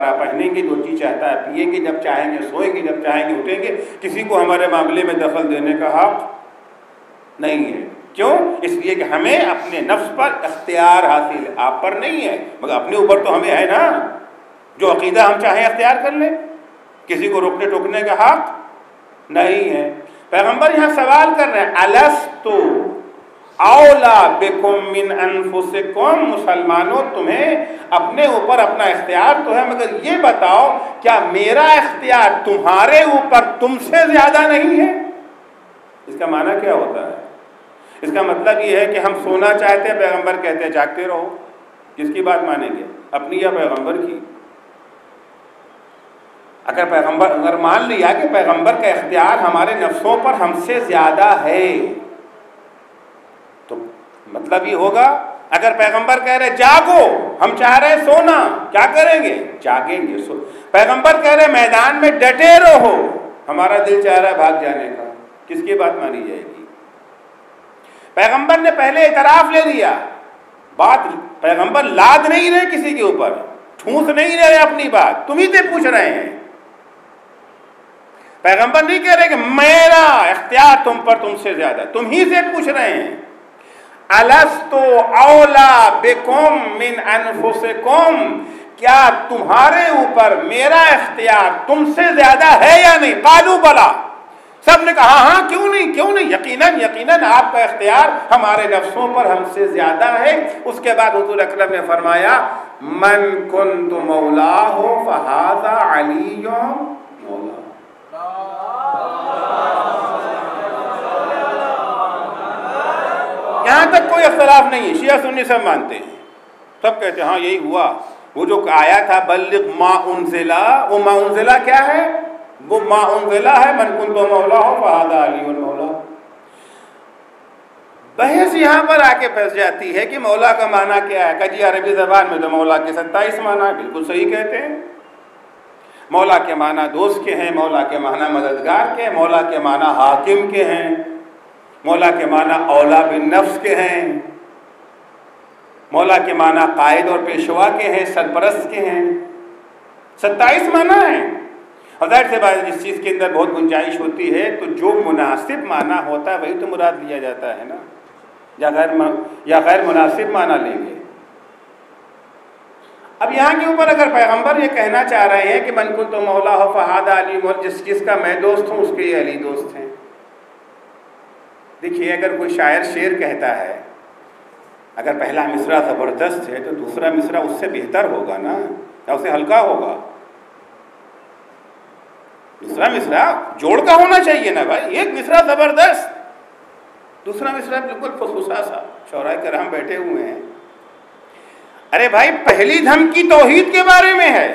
پہنیں گے جو چیز چاہتا ہے پیئیں گے، جب چاہیں گے سوئیں گے، جب چاہیں گے اٹھیں گے، کسی کو ہمارے معاملے میں دخل دینے کا حق نہیں ہے۔ کیوں؟ اس لیے کہ ہمیں اپنے نفس پر اختیار حاصل ہے، آپ پر نہیں ہے، مگر اپنے اوپر تو ہمیں ہے نا، جو عقیدہ ہم چاہیں اختیار کر لیں، کسی کو روکنے ٹوکنے کا حق نہیں ہے۔ پیغمبر یہاں سوال کر رہے ہیں الست اولا بکم من انفسکم، مسلمانوں تمہیں اپنے اوپر اپنا اختیار تو ہے، مگر یہ بتاؤ کیا میرا اختیار تمہارے اوپر تم سے زیادہ نہیں ہے؟ اس کا معنی کیا ہوتا ہے؟ اس کا مطلب یہ ہے کہ ہم سونا چاہتے ہیں، پیغمبر کہتے ہیں جاگتے رہو، کس کی بات مانیں گے، اپنی یا پیغمبر کی؟ اگر مان لیا کہ پیغمبر کا اختیار ہمارے نفسوں پر ہم سے زیادہ ہے تو مطلب یہ ہوگا، اگر پیغمبر کہہ رہے جاگو، ہم چاہ رہے سونا، کیا کریں گے؟ جاگیں گے۔ پیغمبر کہہ رہے میدان میں ڈٹے رہو، ہمارا دل چاہ رہا ہے بھاگ جانے کا، کس کی بات مانی جائے گی؟ پیغمبر نے پہلے اعتراف لے لیا، بات پیغمبر لاد نہیں رہے کسی کے اوپر، ٹھونس نہیں رہے اپنی بات، تم ہی سے پوچھ رہے ہیں۔ پیغمبر نہیں کہہ رہے کہ میرا اختیار تم پر تم سے زیادہ، تم ہی سے پوچھ رہے ہیں الست اولا بکم من انفسکم، کیا تمہارے اوپر میرا اختیار تم سے زیادہ ہے یا نہیں؟ قالوا بلا، سب نے کہا ہاں، کیوں نہیں، کیوں نہیں، یقیناً آپ کا اختیار ہمارے نفسوں پر ہم سے زیادہ ہے۔ اس کے بعد حضور اکرم نے فرمایا من کنت مولاہ فہذا علی مولا۔ یہاں تک کوئی اختلاف نہیں ہے، شیعہ سنی سب مانتے ہیں، سب کہتے ہیں ہاں یہی ہوا۔ وہ جو آیا تھا بلغ ما انزلا، وہ ما انزلا کیا ہے؟ وہ ما انزلا ہے من کنت مولا فہذا علی مولا۔ بحث یہاں پر آ کے پھنس جاتی ہے کہ مولا کا معنی کیا ہے؟ کہ جی عربی زبان میں تو مولا کے 27 معنی ہے، بالکل صحیح کہتے ہیں۔ مولا کے معنی دوست کے ہیں، مولا کے معنی مددگار کے ہیں، مولا کے معنی حاکم کے ہیں، مولا کے معنی اولا بالنفس کے ہیں، مولا کے معنی قائد اور پیشوا کے ہیں، سرپرست کے ہیں، 27 معنی ہیں۔ اور ظاہر سے بات جس چیز کے اندر بہت گنجائش ہوتی ہے تو جو مناسب معنی ہوتا ہے وہی تو مراد لیا جاتا ہے نا، یا غیر مناسب معنی لیں گے۔ اب یہاں کے اوپر اگر پیغمبر یہ کہنا چاہ رہے ہیں کہ من کنت مولا فہذا علی مولا، جس کا میں دوست ہوں اس کے یہ علی دوست ہیں۔ دیکھیے اگر کوئی شاعر شعر کہتا ہے، اگر پہلا مصرع زبردست ہے تو دوسرا مصرع اس سے بہتر ہوگا نا، یا اسے ہلکا ہوگا؟ مصرع جوڑ کا ہونا چاہیے نا بھائی، ایک مصرع زبردست، دوسرا مصرع بالکل فسفسا سا۔ شعراء کرام بیٹھے ہوئے ہیں، ارے بھائی پہلی دھمکی توحید کے بارے میں ہے،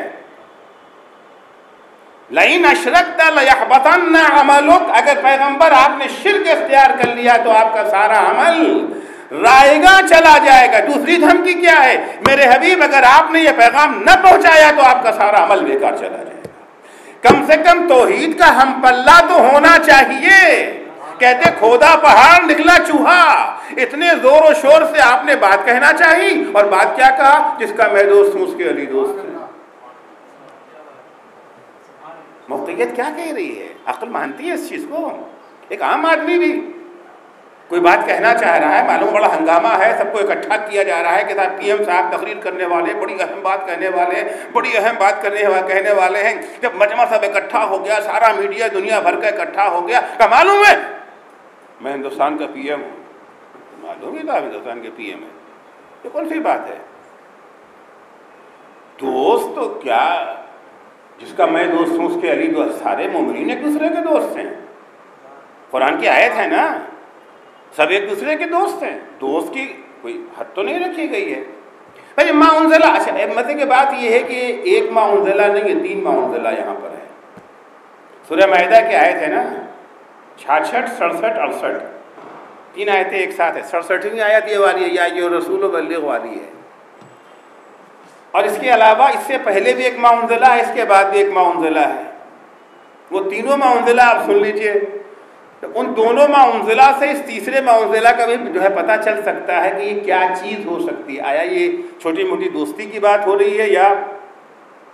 لئن اشرکت لیحبطن عملک، اگر پیغمبر آپ نے شرک اختیار کر لیا تو آپ کا سارا عمل رائے گا چلا جائے گا۔ دوسری دھمکی کیا ہے؟ میرے حبیب اگر آپ نے یہ پیغام نہ پہنچایا تو آپ کا سارا عمل بیکار چلا جائے گا۔ کم سے کم توحید کا ہم پلہ تو ہونا چاہیے۔ کہتے کھودا پہاڑ نکلا چوہا، اتنے زور و شور سے آپ نے بات کہنا چاہیے، اور بات کیا کہا؟ جس کا میں دوست ہوں اس کے علی دوست ہیں۔ موقعیت کیا کہہ رہی ہے؟ عقل مانتی ہے اس چیز کو؟ ایک عام آدمی بھی کوئی بات کہنا چاہ رہا ہے، معلوم بڑا ہنگامہ ہے، سب کو اکٹھا کیا جا رہا ہے کہ صاحب پی ایم صاحب تقریر کرنے والے، بڑی اہم بات کہنے والے ہیں، بڑی اہم بات کہنے والے ہیں۔ جب مجمع سب اکٹھا ہو گیا، سارا میڈیا دنیا بھر کا اکٹھا ہو گیا، کیا معلوم ہے میں ہندوستان کا پی ایم ہوں؟ معلوم ہی تھا ہندوستان کے پی ایم ہے، یہ کون سی بات ہے؟ دوست تو کیا، جس کا میں دوست ہوں اس کے علی دوست، سارے مومنین ایک دوسرے کے دوست ہیں، قرآن کی آیت ہے نا، سب ایک دوسرے کے دوست ہیں، دوست کی کوئی حد تو نہیں رکھی گئی ہے بھائی۔ ما انزلہ، اچھا مزے کی بات یہ ہے کہ ایک ما انزلہ نہیں ہے، 3 ما انزلہ یہاں پر ہے۔ سورہ مائدہ کی آیت ہے نا 66، 67، 68، 3 آیتیں ایک ساتھ ہیں۔ 67ویں آیت یہ والی ہے، یا ایھا الرسول بلغ والی ہے، اور اس کے علاوہ اس سے پہلے بھی ایک ما انزلہ ہے، اس کے بعد بھی ایک ما انزلہ ہے۔ وہ تینوں ما انزلہ آپ سن لیجئے، ان دونوں ما انزلہ سے اس تیسرے ما انزلہ کا بھی جو ہے پتہ چل سکتا ہے کہ یہ کیا چیز ہو سکتی ہے۔ آیا یہ چھوٹی موٹی دوستی کی بات ہو رہی ہے یا